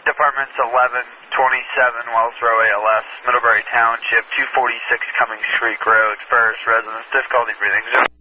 Departments 1127 Wells Row ALS, Middlebury Township, 246 Cummings Creek Road, first residence, difficulty breathing.